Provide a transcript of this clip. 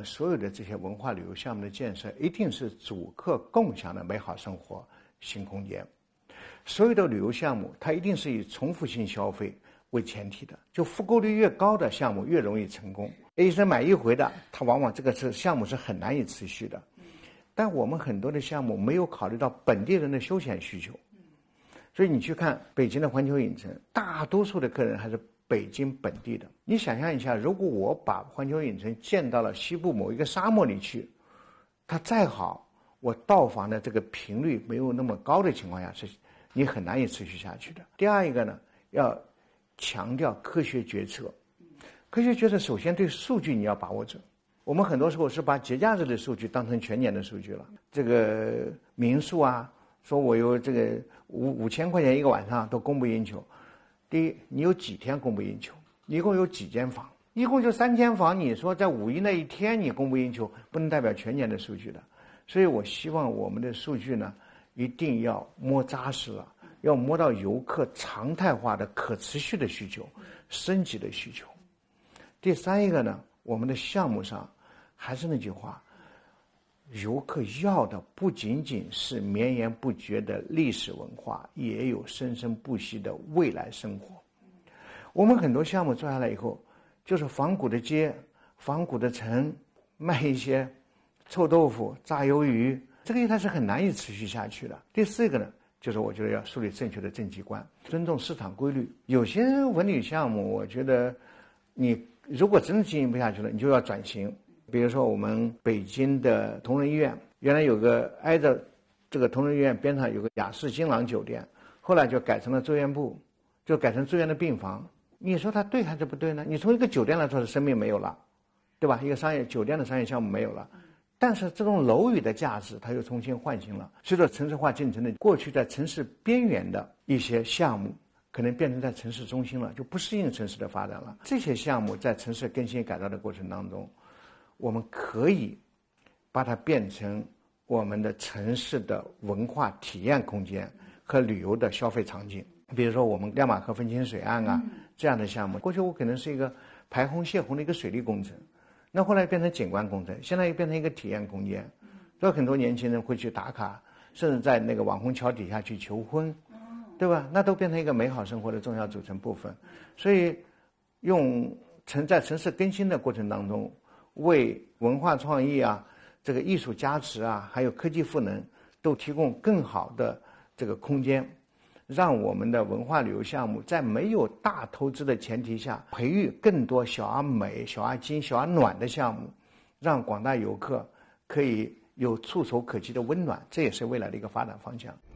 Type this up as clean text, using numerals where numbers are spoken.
所有的这些文化旅游项目的建设，一定是主客共享的美好生活新空间。所有的旅游项目，它一定是以重复性消费为前提的，就复购率越高的项目越容易成功。一生买一回的，它往往这个项目是很难以持续的。但我们很多的项目没有考虑到本地人的休闲需求，所以你去看北京的环球影城，大多数的客人还是北京本地的。你想象一下，如果我把环球影城建到了西部某一个沙漠里去，它再好，我到访的这个频率没有那么高的情况下，是你很难以持续下去的。第二一个呢，要强调科学决策。科学决策首先对数据你要把握准。我们很多时候是把节假日的数据当成全年的数据了。这个民宿啊，说我有这个5000块钱一个晚上都供不应求。第一，你有几天供不应求？一共有几间房？一共就3间房，你说在5一那一天你供不应求，不能代表全年的数据的。所以我希望我们的数据呢，一定要摸扎实了，要摸到游客常态化的可持续的需求、升级的需求。第三一个呢，我们的项目上还是那句话，游客要的不仅仅是绵延不绝的历史文化，也有生生不息的未来生活。我们很多项目做下来以后，就是仿古的街、仿古的城，卖一些臭豆腐、炸鱿鱼，这个它是很难以持续下去的。第四个呢，就是我觉得要树立正确的政绩观，尊重市场规律。有些文旅项目，我觉得你如果真的经营不下去了，你就要转型。比如说我们北京的同仁医院，原来有个挨着这个同仁医院边上有个雅士金朗酒店，后来就改成了住院部，就改成住院的病房。你说它对还是不对呢？你从一个酒店来说是生命没有了，对吧？一个酒店的商业项目没有了，但是这种楼宇的价值它又重新唤醒了。随着城市化进程的过去，在城市边缘的一些项目可能变成在城市中心了，就不适应城市的发展了。这些项目在城市更新改造的过程当中，我们可以把它变成我们的城市的文化体验空间和旅游的消费场景。比如说我们亮马河分清水岸啊，这样的项目，过去我可能是一个排洪泄洪的一个水利工程，那后来变成景观工程，现在又变成一个体验空间。所以很多年轻人会去打卡，甚至在那个网红桥底下去求婚，对吧？那都变成一个美好生活的重要组成部分。所以在城市更新的过程当中，为文化创意啊、这个艺术加持啊，还有科技赋能，都提供更好的这个空间，让我们的文化旅游项目在没有大投资的前提下，培育更多小而美、小而精、小而暖的项目，让广大游客可以有触手可及的温暖，这也是未来的一个发展方向。